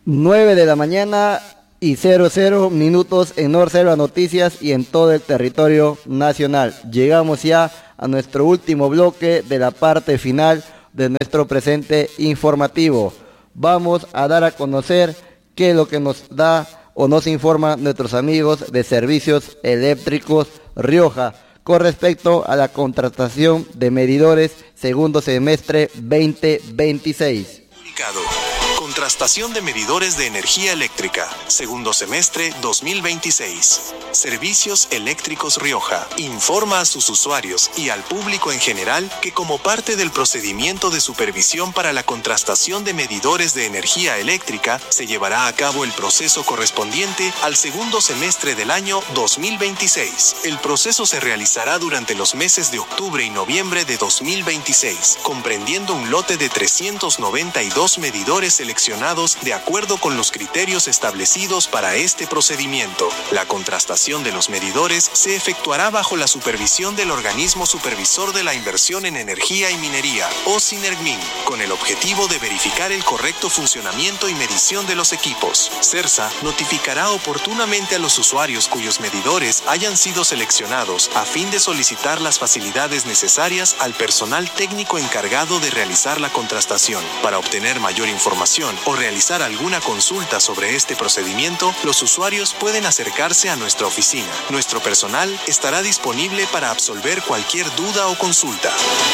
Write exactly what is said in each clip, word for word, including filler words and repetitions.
nueve de la mañana y cero cero minutos en Norselva Noticias y en todo el territorio nacional. Llegamos ya a nuestro último bloque de la parte final de nuestro presente informativo. Vamos a dar a conocer qué es lo que nos da o nos informa nuestros amigos de Servicios Eléctricos Rioja con respecto a la contratación de medidores segundo semestre veinte veintiséis. Contratación de medidores de energía eléctrica, segundo semestre dos mil veintiséis. Servicios Eléctricos Rioja informa a sus usuarios y al público en general que como parte del procedimiento de supervisión para la contratación de medidores de energía eléctrica, se llevará a cabo el proceso correspondiente al segundo semestre del año dos mil veintiséis. El proceso se realizará durante los meses de octubre y noviembre de dos mil veintiséis, comprendiendo un lote de trescientos noventa y dos medidores seleccionados de acuerdo con los criterios establecidos para este procedimiento. La contratación de los medidores se efectuará bajo la supervisión del Organismo Supervisor de la Inversión en Energía y Minería, o SINERGMIN, con el objetivo de verificar el correcto funcionamiento y medición de los equipos. CERSA notificará oportunamente a los usuarios cuyos medidores hayan sido seleccionados a fin de solicitar las facilidades necesarias al personal técnico encargado de realizar la contratación. Para obtener mayor información o realizar alguna consulta sobre este procedimiento, los usuarios pueden acercarse a nuestra oficina. Nuestro personal estará disponible para absolver cualquier duda o consulta.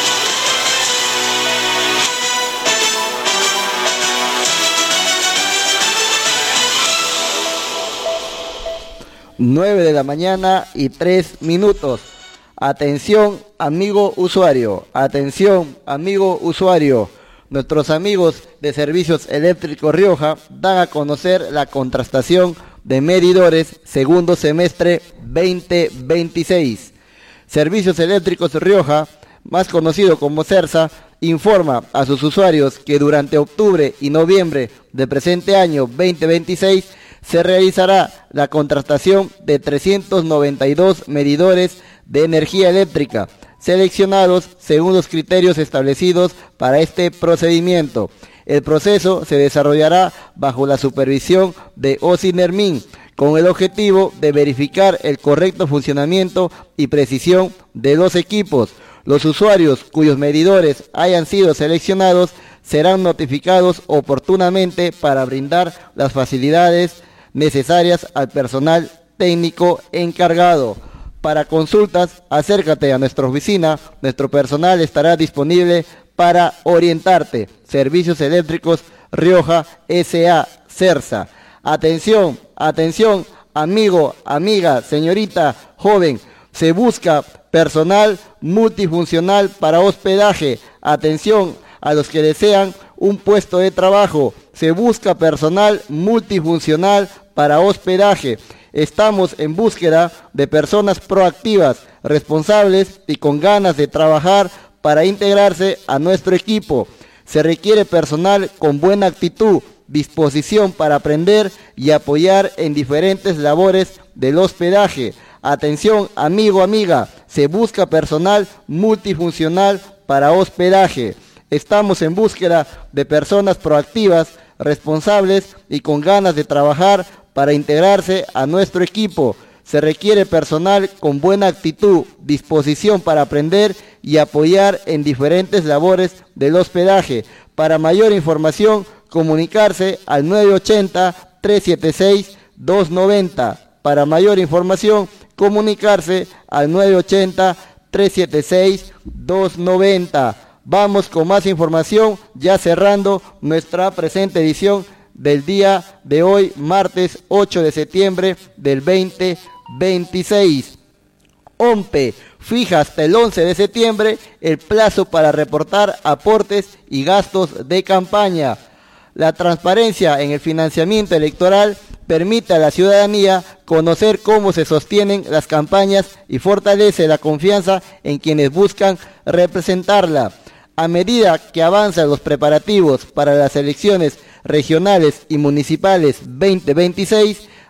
nueve de la mañana y tres minutos. Atención, amigo usuario. Atención, amigo usuario. Nuestros amigos de Servicios Eléctricos Rioja dan a conocer la contratación de medidores segundo semestre veinte veintiséis. Servicios Eléctricos Rioja, más conocido como CERSA, informa a sus usuarios que durante octubre y noviembre del presente año veinte veintiséis se realizará la contratación de trescientos noventa y dos medidores de energía eléctrica, seleccionados según los criterios establecidos para este procedimiento. El proceso se desarrollará bajo la supervisión de OSINERMIN, con el objetivo de verificar el correcto funcionamiento y precisión de los equipos. Los usuarios cuyos medidores hayan sido seleccionados serán notificados oportunamente para brindar las facilidades necesarias al personal técnico encargado. Para consultas, acércate a nuestra oficina, nuestro personal estará disponible para orientarte. Servicios Eléctricos Rioja S A CERSA. Atención, atención, amigo, amiga, señorita, joven, se busca personal multifuncional para hospedaje. Atención a los que desean un puesto de trabajo. Se busca personal multifuncional para hospedaje. Estamos en búsqueda de personas proactivas, responsables y con ganas de trabajar para integrarse a nuestro equipo. Se requiere personal con buena actitud, disposición para aprender y apoyar en diferentes labores del hospedaje. Atención, amigo, amiga, se busca personal multifuncional para hospedaje. Estamos en búsqueda de personas proactivas, responsables y con ganas de trabajar para integrarse a nuestro equipo. Se requiere personal con buena actitud, disposición para aprender y apoyar en diferentes labores del hospedaje. Para mayor información, comunicarse al nueve ochenta, tres setenta y seis, doscientos noventa. Para mayor información, comunicarse al nueve ochenta, tres setenta y seis, doscientos noventa. Vamos con más información, ya cerrando nuestra presente edición del día de hoy, martes ocho de septiembre del veinte veintiséis. OMPE fija hasta el once de septiembre el plazo para reportar aportes y gastos de campaña. La transparencia en el financiamiento electoral permite a la ciudadanía conocer cómo se sostienen las campañas y fortalece la confianza en quienes buscan representarla. A medida que avanzan los preparativos para las elecciones regionales y municipales veinte veintiséis,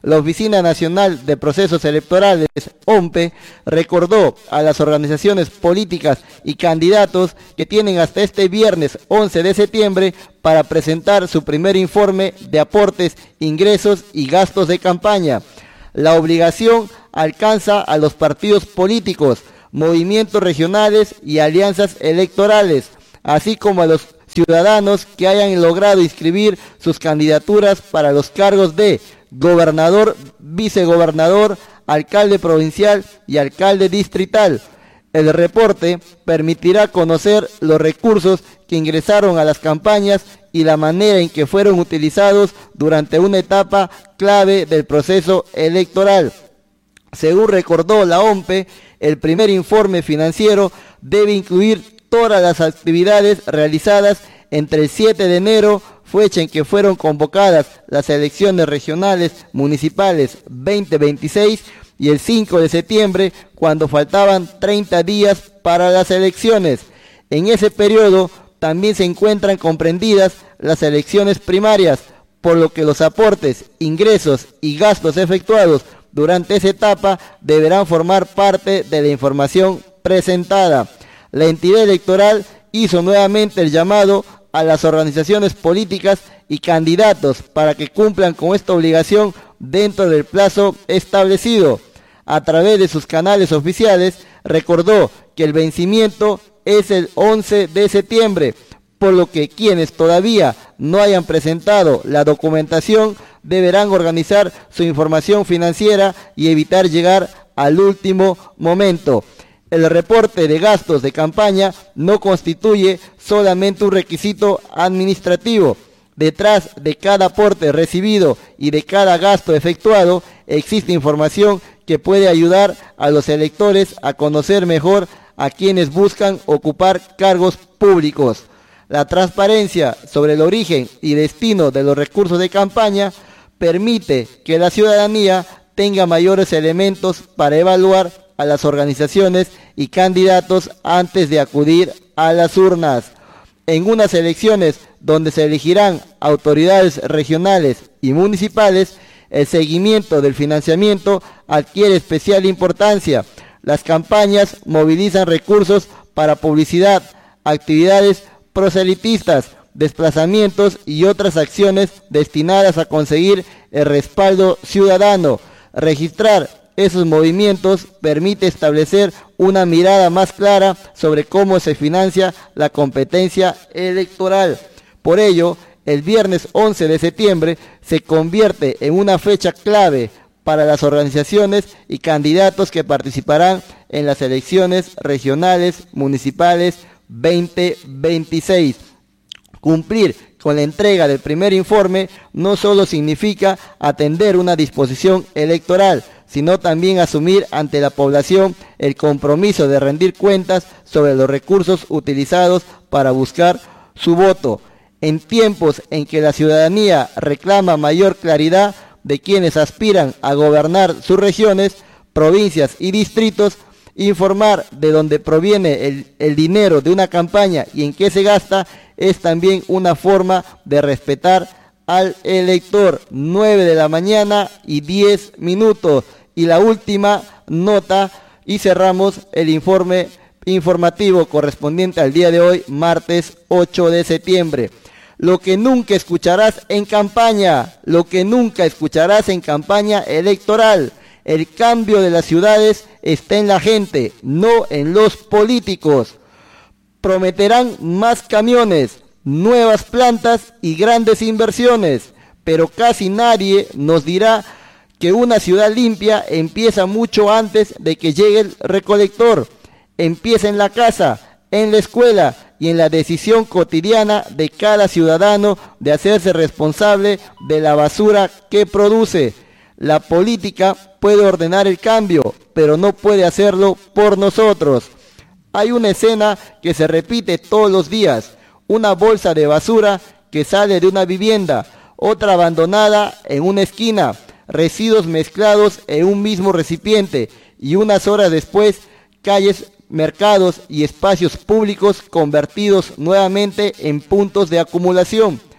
La Oficina Nacional de Procesos Electorales, O M P E, recordó a las organizaciones políticas y candidatos que tienen hasta este viernes once de septiembre para presentar su primer informe de aportes, ingresos y gastos de campaña. La obligación alcanza a los partidos políticos, movimientos regionales y alianzas electorales, así como a los ciudadanos que hayan logrado inscribir sus candidaturas para los cargos de gobernador, vicegobernador, alcalde provincial y alcalde distrital. El reporte permitirá conocer los recursos que ingresaron a las campañas y la manera en que fueron utilizados durante una etapa clave del proceso electoral. Según recordó la O M P E, el primer informe financiero debe incluir todas las actividades realizadas entre el siete de enero, fecha en que fueron convocadas las elecciones regionales municipales veinte veintiséis, y el cinco de septiembre, cuando faltaban treinta días para las elecciones. En ese periodo también se encuentran comprendidas las elecciones primarias, por lo que los aportes, ingresos y gastos efectuados durante esa etapa deberán formar parte de la información presentada. La entidad electoral hizo nuevamente el llamado a las organizaciones políticas y candidatos para que cumplan con esta obligación dentro del plazo establecido. A través de sus canales oficiales, recordó que el vencimiento es el once de septiembre, por lo que quienes todavía no hayan presentado la documentación deberán organizar su información financiera y evitar llegar al último momento. El reporte de gastos de campaña no constituye solamente un requisito administrativo. Detrás de cada aporte recibido y de cada gasto efectuado existe información que puede ayudar a los electores a conocer mejor a quienes buscan ocupar cargos públicos. La transparencia sobre el origen y destino de los recursos de campaña permite que la ciudadanía tenga mayores elementos para evaluar a las organizaciones y candidatos antes de acudir a las urnas. En unas elecciones donde se elegirán autoridades regionales y municipales, el seguimiento del financiamiento adquiere especial importancia. Las campañas movilizan recursos para publicidad, actividades proselitistas, desplazamientos y otras acciones destinadas a conseguir el respaldo ciudadano. Registrar esos movimientos permite establecer una mirada más clara sobre cómo se financia la competencia electoral. Por ello, el viernes once de septiembre se convierte en una fecha clave para las organizaciones y candidatos que participarán en las elecciones regionales municipales veinte veintiséis. Cumplir con la entrega del primer informe no solo significa atender una disposición electoral, sino también asumir ante la población el compromiso de rendir cuentas sobre los recursos utilizados para buscar su voto. En tiempos en que la ciudadanía reclama mayor claridad de quienes aspiran a gobernar sus regiones, provincias y distritos, informar de dónde proviene el, el dinero de una campaña y en qué se gasta es también una forma de respetar al elector. Nueve de la mañana y diez minutos. Y la última nota, y cerramos el informe informativo correspondiente al día de hoy, martes ocho de septiembre. Lo que nunca escucharás en campaña, lo que nunca escucharás en campaña electoral. El cambio de las ciudades está en la gente, no en los políticos. Prometerán más camiones, nuevas plantas y grandes inversiones, pero casi nadie nos dirá que una ciudad limpia empieza mucho antes de que llegue el recolector. Empieza en la casa, en la escuela y en la decisión cotidiana de cada ciudadano de hacerse responsable de la basura que produce. La política puede ordenar el cambio, pero no puede hacerlo por nosotros. Hay una escena que se repite todos los días: una bolsa de basura que sale de una vivienda, otra abandonada en una esquina, residuos mezclados en un mismo recipiente y unas horas después calles, mercados y espacios públicos convertidos nuevamente en puntos de acumulación.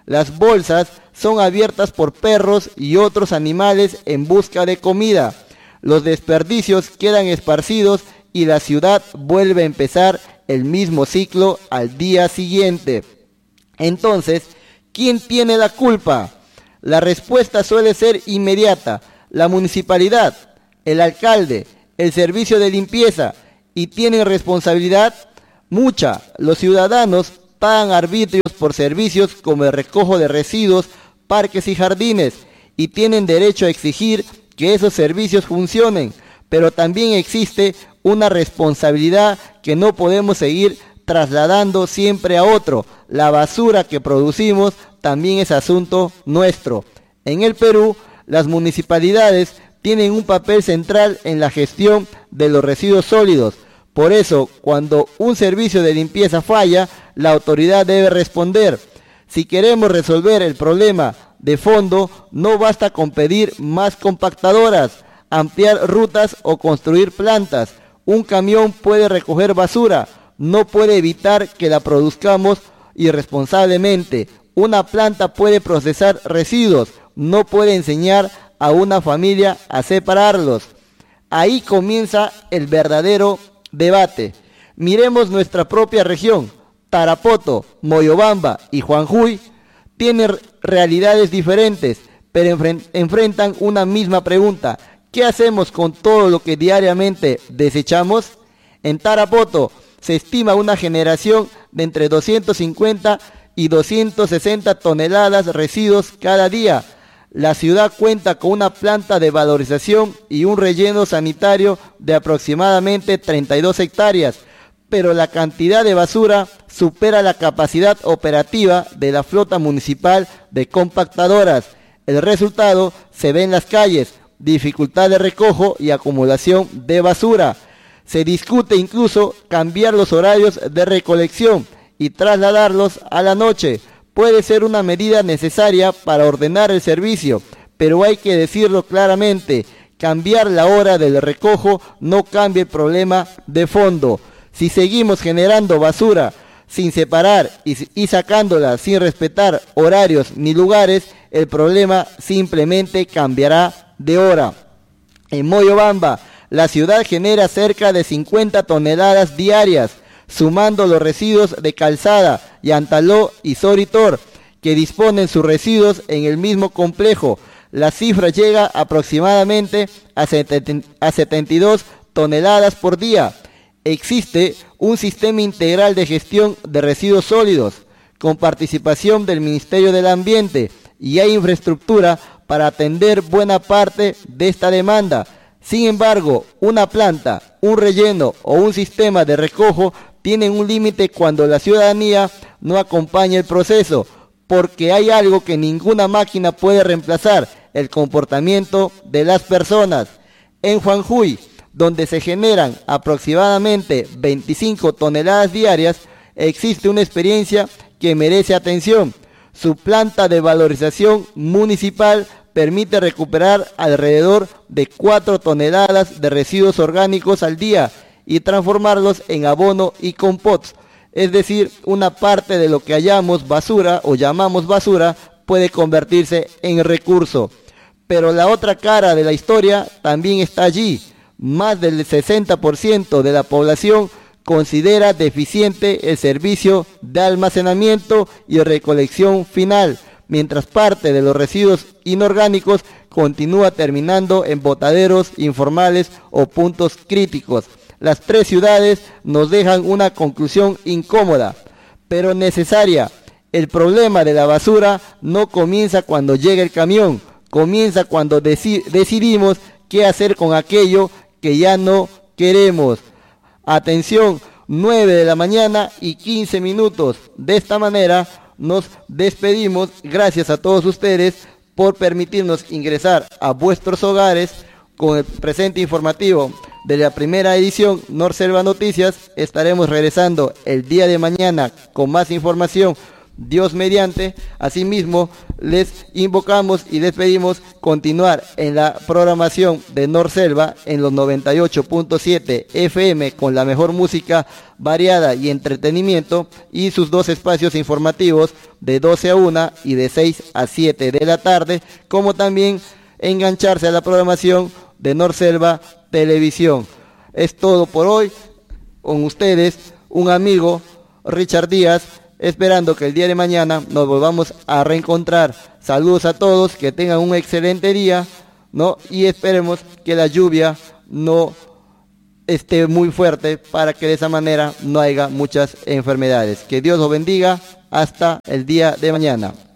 Las bolsas son abiertas por perros y otros animales en busca de comida. Los desperdicios quedan esparcidos y la ciudad vuelve a empezar el mismo ciclo al día siguiente. Entonces, ¿quién tiene la culpa? La respuesta suele ser inmediata: la municipalidad, el alcalde, el servicio de limpieza. ¿Y tienen responsabilidad? Mucha. Los ciudadanos pagan arbitrios por servicios como el recojo de residuos, parques y jardines, y tienen derecho a exigir que esos servicios funcionen, pero también existe una responsabilidad que no podemos seguir trasladando siempre a otro. La basura que producimos también es asunto nuestro. En el Perú, las municipalidades tienen un papel central en la gestión de los residuos sólidos. Por eso, cuando un servicio de limpieza falla, la autoridad debe responder. Si queremos resolver el problema de fondo, no basta con pedir más compactadoras, ampliar rutas o construir plantas. Un camión puede recoger basura, no puede evitar que la produzcamos irresponsablemente. Una planta puede procesar residuos, no puede enseñar a una familia a separarlos. Ahí comienza el verdadero debate. Miremos nuestra propia región. Tarapoto, Moyobamba y Juanjuy tienen realidades diferentes, pero enfren- enfrentan una misma pregunta: ¿qué hacemos con todo lo que diariamente desechamos? En Tarapoto se estima una generación de entre doscientos cincuenta y doscientas sesenta toneladas de residuos cada día. La ciudad cuenta con una planta de valorización y un relleno sanitario de aproximadamente treinta y dos hectáreas, pero la cantidad de basura supera la capacidad operativa de la flota municipal de compactadoras. El resultado se ve en las calles: dificultad de recojo y acumulación de basura. Se discute incluso cambiar los horarios de recolección y trasladarlos a la noche. Puede ser una medida necesaria para ordenar el servicio, pero hay que decirlo claramente: cambiar la hora del recojo no cambia el problema de fondo. Si seguimos generando basura sin separar y, y sacándola sin respetar horarios ni lugares, el problema simplemente cambiará de hora. En Moyobamba, la ciudad genera cerca de cincuenta toneladas diarias, sumando los residuos de Calzada, Yantaló y Soritor, que disponen sus residuos en el mismo complejo. La cifra llega aproximadamente a setenta y dos toneladas por día. Existe un sistema integral de gestión de residuos sólidos, con participación del Ministerio del Ambiente, y hay infraestructura para atender buena parte de esta demanda. Sin embargo, una planta, un relleno o un sistema de recojo tienen un límite cuando la ciudadanía no acompaña el proceso, porque hay algo que ninguna máquina puede reemplazar: el comportamiento de las personas. En Juanjuy, donde se generan aproximadamente veinticinco toneladas diarias, existe una experiencia que merece atención. Su planta de valorización municipal permite recuperar alrededor de cuatro toneladas de residuos orgánicos al día y transformarlos en abono y compost. Es decir, una parte de lo que hallamos basura o llamamos basura puede convertirse en recurso. Pero la otra cara de la historia también está allí. Más del sesenta por ciento de la población considera deficiente el servicio de almacenamiento y recolección final, mientras parte de los residuos inorgánicos continúa terminando en botaderos informales o puntos críticos. Las tres ciudades nos dejan una conclusión incómoda, pero necesaria. El problema de la basura no comienza cuando llega el camión, comienza cuando deci- decidimos qué hacer con aquello que ya no queremos. Atención, nueve de la mañana y quince minutos. De esta manera nos despedimos. Gracias a todos ustedes por permitirnos ingresar a vuestros hogares con el presente informativo de la primera edición Norselva Noticias. Estaremos regresando el día de mañana con más información, Dios mediante. Asimismo, les invocamos y les pedimos continuar en la programación de Norselva en los noventa y ocho punto siete F M con la mejor música variada y entretenimiento, y sus dos espacios informativos de doce a una y de seis a siete de la tarde, como también engancharse a la programación de Norselva Televisión. Es todo por hoy. Con ustedes, un amigo, Richard Díaz, esperando que el día de mañana nos volvamos a reencontrar. Saludos a todos, que tengan un excelente día, ¿no? Y esperemos que la lluvia no esté muy fuerte para que de esa manera no haya muchas enfermedades. Que Dios los bendiga. Hasta el día de mañana.